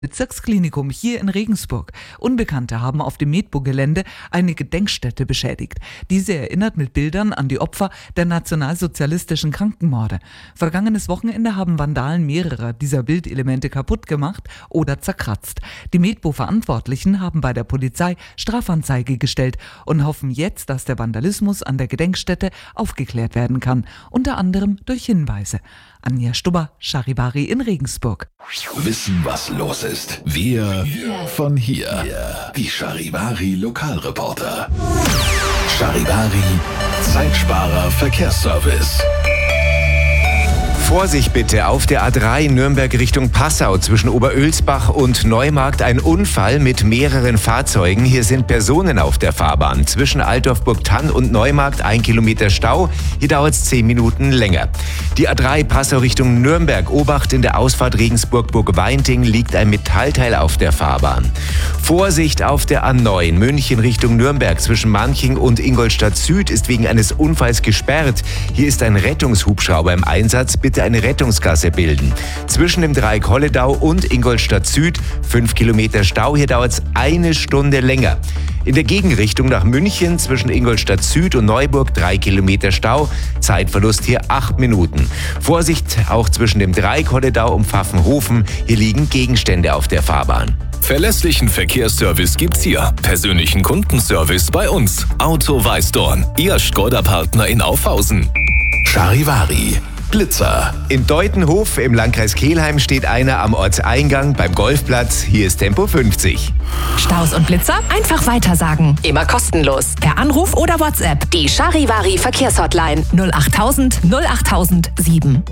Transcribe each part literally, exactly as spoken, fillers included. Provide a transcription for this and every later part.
Bezirksklinikum hier in Regensburg. Unbekannte haben auf dem Medbo-Gelände eine Gedenkstätte beschädigt. Diese erinnert mit Bildern an die Opfer der nationalsozialistischen Krankenmorde. Vergangenes Wochenende haben Vandalen mehrere dieser Bildelemente kaputt gemacht oder zerkratzt. Die Medbo-Verantwortlichen haben bei der Polizei Strafanzeige gestellt und hoffen jetzt, dass der Vandalismus an der Gedenkstätte aufgeklärt werden kann, unter anderem durch Hinweise. Anja Stubber, Charivari in Regensburg. Wissen, was los ist. Wir von hier. Die Charivari Lokalreporter. Charivari Zeitsparer Verkehrsservice. Vorsicht bitte, auf der A drei Nürnberg Richtung Passau zwischen Oberölsbach und Neumarkt ein Unfall mit mehreren Fahrzeugen. Hier sind Personen auf der Fahrbahn. Zwischen Altdorf-Burgthann und Neumarkt ein Kilometer Stau. Hier dauert es zehn Minuten länger. Die A drei Passau Richtung Nürnberg. Obacht, in der Ausfahrt Regensburg-Burgweinting liegt ein Metallteil auf der Fahrbahn. Vorsicht auf der A neun München Richtung Nürnberg zwischen Manching und Ingolstadt Süd ist wegen eines Unfalls gesperrt. Hier ist ein Rettungshubschrauber im Einsatz. Bitte eine Rettungsgasse bilden. Zwischen dem Dreieck Holledau und Ingolstadt Süd fünf Kilometer Stau. Hier dauert es eine Stunde länger. In der Gegenrichtung nach München zwischen Ingolstadt Süd und Neuburg drei Kilometer Stau. Zeitverlust hier acht Minuten. Vorsicht auch zwischen dem Dreieck Holledau und Pfaffenhofen. Hier liegen Gegenstände auf der Fahrbahn. Verlässlichen Verkehrsservice gibt's hier. Persönlichen Kundenservice bei uns. Auto Weißdorn, Ihr Skoda-Partner in Aufhausen. Charivari Blitzer. In Deutenhof im Landkreis Kelheim steht einer am Ortseingang beim Golfplatz. Hier ist Tempo fünfzig. Staus und Blitzer? Einfach weitersagen. Immer kostenlos. Per Anruf oder WhatsApp. Die Charivari Verkehrshotline null achttausend null achttausend sieben.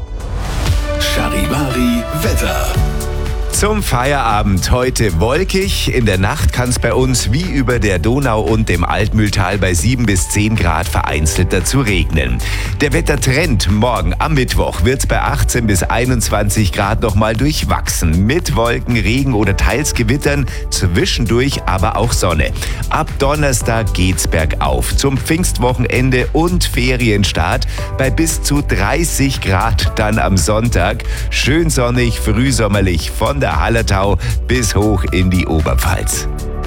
Charivari Wetter. Zum Feierabend heute wolkig. In der Nacht kann es bei uns wie über der Donau und dem Altmühltal bei sieben bis zehn Grad vereinzelt dazu regnen. Der Wettertrend morgen am Mittwoch wird es bei achtzehn bis einundzwanzig Grad nochmal durchwachsen. Mit Wolken, Regen oder teils Gewittern, zwischendurch aber auch Sonne. Ab Donnerstag geht's bergauf. Zum Pfingstwochenende und Ferienstart bei bis zu dreißig Grad dann am Sonntag. Schön sonnig, frühsommerlich von der Hallertau bis hoch in die Oberpfalz.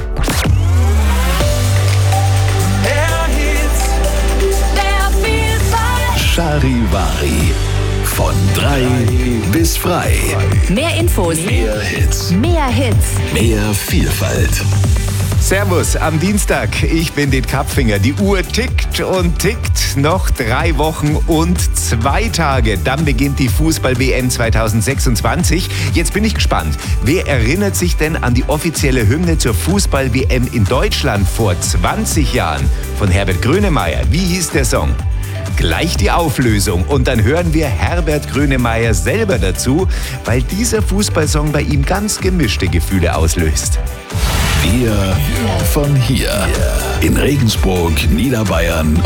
Charivari. Von drei bis frei. Mehr Infos. Mehr Hits. Mehr Hits. Mehr Vielfalt. Servus am Dienstag, ich bin Dit Kapfinger. Die Uhr tickt und tickt, noch drei Wochen und zwei Tage. Dann beginnt die Fußball-W M zweitausendsechsundzwanzig. Jetzt bin ich gespannt, wer erinnert sich denn an die offizielle Hymne zur Fußball-W M in Deutschland vor zwanzig Jahren von Herbert Grönemeyer? Wie hieß der Song? Gleich die Auflösung und dann hören wir Herbert Grönemeyer selber dazu, weil dieser Fußballsong bei ihm ganz gemischte Gefühle auslöst. Wir von hier. In Regensburg, Niederbayern